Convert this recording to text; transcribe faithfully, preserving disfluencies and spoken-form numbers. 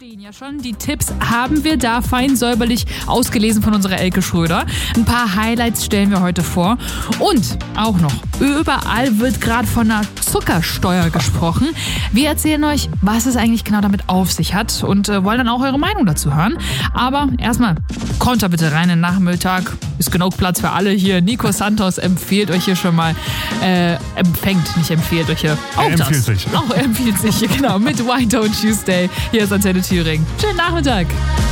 stehen ja schon. Die Tipps haben wir da fein säuberlich ausgelesen von unserer Elke Schröder. Ein paar Highlights stellen wir heute vor. Und auch noch, überall wird gerade von einer Zuckersteuer gesprochen. Wir erzählen euch, was es eigentlich genau damit auf sich hat und äh, wollen dann auch eure Meinung dazu hören. Aber erstmal, Konter bitte rein in den Nachmittag. Ist genug Platz für alle hier. Nico Santos empfiehlt euch hier schon mal, äh, empfängt, nicht empfiehlt euch hier. Auch er empfiehlt das. sich. Auch er empfiehlt sich, genau, mit Why Don't You Stay. Hier ist Antenne Thüringen. Schönen Nachmittag.